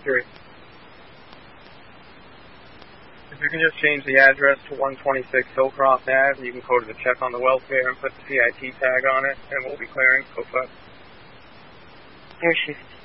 3. If you can just change the address to 126 Hillcroft Ave, you can go to the check on the welfare and put the CIT tag on it, and we'll be clearing. Go for it. Air Shift